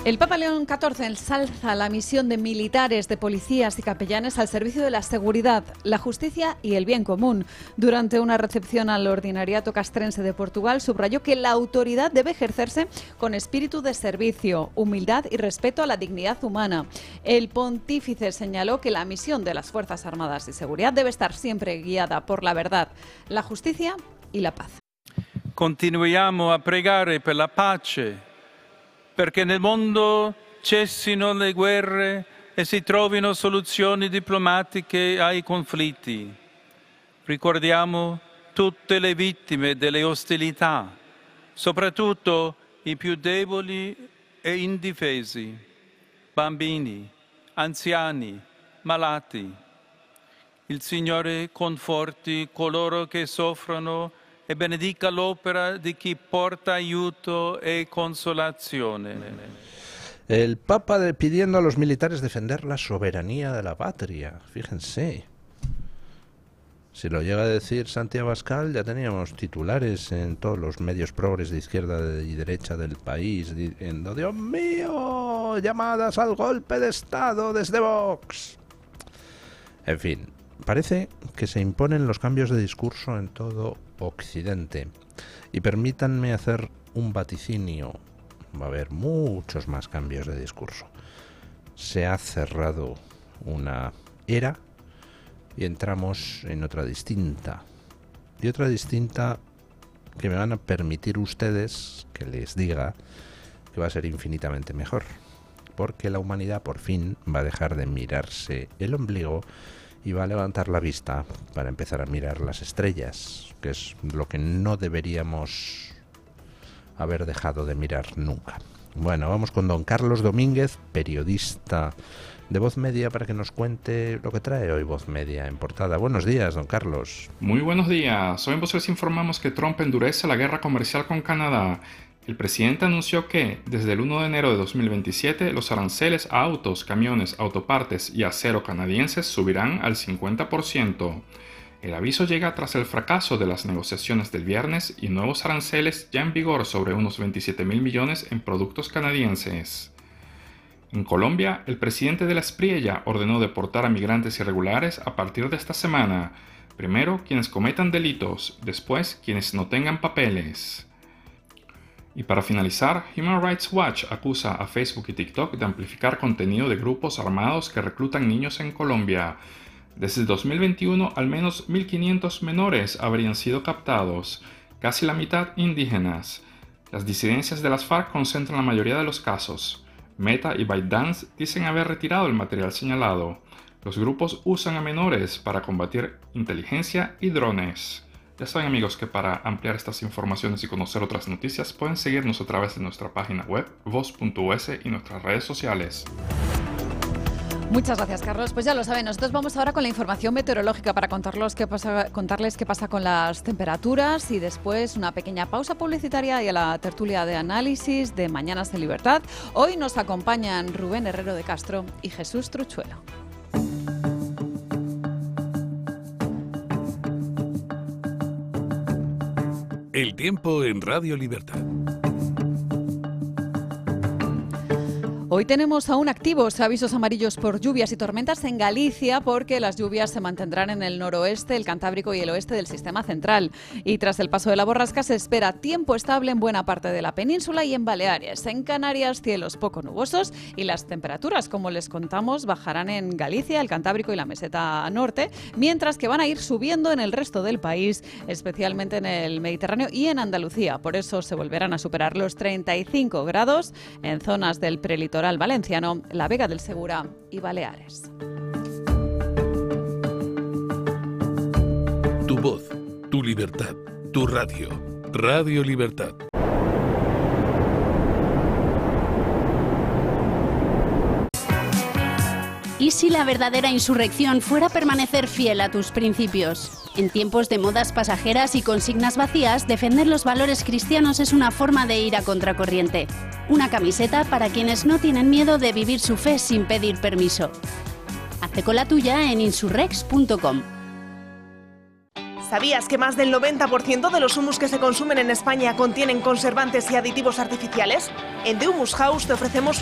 El Papa León XIV ensalza la misión de militares, de policías y capellanes al servicio de la seguridad, la justicia y el bien común. Durante una recepción al Ordinariato Castrense de Portugal, subrayó que la autoridad debe ejercerse con espíritu de servicio, humildad y respeto a la dignidad humana. El pontífice señaló que la misión de las Fuerzas Armadas y Seguridad debe estar siempre guiada por la verdad, la justicia y la paz. Continuiamo a pregare per la pace, perché nel mondo cessino le guerre e si trovino soluzioni diplomatiche ai conflitti. Ricordiamo tutte le vittime delle ostilità, soprattutto i più deboli e indifesi, bambini, anziani, malati. Il Signore conforti coloro che soffrono e benedica l'opera di chi porta aiuto e consolazione. El Papa pidiendo a los militares defender la soberanía de la patria. Fíjense. Si lo llega a decir Santiago Abascal, ya teníamos titulares en todos los medios progres de izquierda y derecha del país diciendo: ¡Dios mío! ¡Llamadas al golpe de Estado desde Vox! En fin, parece que se imponen los cambios de discurso en todo Occidente. Y permítanme hacer un vaticinio. Va a haber muchos más cambios de discurso. Se ha cerrado una era y entramos en otra distinta. Y otra distinta que me van a permitir ustedes que les diga que va a ser infinitamente mejor. Porque la humanidad por fin va a dejar de mirarse el ombligo y va a levantar la vista para empezar a mirar las estrellas, que es lo que no deberíamos haber dejado de mirar nunca. Bueno, vamos con don Carlos Domínguez, periodista de Voz Media, para que nos cuente lo que trae hoy Voz Media en portada. Buenos días, don Carlos. Muy buenos días. Hoy en Voz les informamos que Trump endurece la guerra comercial con Canadá. El presidente anunció que, desde el 1 de enero de 2027, los aranceles a autos, camiones, autopartes y acero canadienses subirán al 50%. El aviso llega tras el fracaso de las negociaciones del viernes y nuevos aranceles ya en vigor sobre unos 27.000 millones en productos canadienses. En Colombia, el presidente de la Espriella ordenó deportar a migrantes irregulares a partir de esta semana. Primero quienes cometan delitos, después quienes no tengan papeles. Y para finalizar, Human Rights Watch acusa a Facebook y TikTok de amplificar contenido de grupos armados que reclutan niños en Colombia. Desde el 2021, al menos 1.500 menores habrían sido captados, casi la mitad indígenas. Las disidencias de las FARC concentran la mayoría de los casos. Meta y ByteDance dicen haber retirado el material señalado. Los grupos usan a menores para combatir inteligencia y drones. Ya saben, amigos, que para ampliar estas informaciones y conocer otras noticias pueden seguirnos a través de nuestra página web voz.us y nuestras redes sociales. Muchas gracias, Carlos. Pues ya lo saben, nosotros vamos ahora con la información meteorológica para contarles qué pasa con las temperaturas y después una pequeña pausa publicitaria y a la tertulia de análisis de Mañanas en Libertad. Hoy nos acompañan Rubén Herrero de Castro y Jesús Truchuelo. El tiempo en Radio Libertad. Hoy tenemos aún activos avisos amarillos por lluvias y tormentas en Galicia porque las lluvias se mantendrán en el noroeste, el Cantábrico y el oeste del sistema central. Y tras el paso de la borrasca se espera tiempo estable en buena parte de la península y en Baleares. En Canarias, cielos poco nubosos y las temperaturas, como les contamos, bajarán en Galicia, el Cantábrico y la meseta norte, mientras que van a ir subiendo en el resto del país, especialmente en el Mediterráneo y en Andalucía. Por eso se volverán a superar los 35 grados en zonas del prelitoral valenciano, la Vega del Segura y Baleares. Tu voz, tu libertad, tu radio. Radio Libertad. ¿Y si la verdadera insurrección fuera permanecer fiel a tus principios? En tiempos de modas pasajeras y consignas vacías, defender los valores cristianos es una forma de ir a contracorriente. Una camiseta para quienes no tienen miedo de vivir su fe sin pedir permiso. Hazte con la tuya en insurrex.com. ¿Sabías que más del 90% de los humus que se consumen en España contienen conservantes y aditivos artificiales? En The Humus House te ofrecemos